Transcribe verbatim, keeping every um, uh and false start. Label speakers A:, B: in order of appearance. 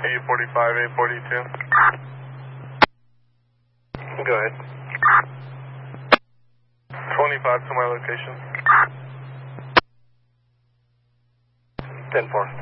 A: eight forty-five, eight forty-two.
B: Go ahead.
A: twenty-five to my location.
B: ten four.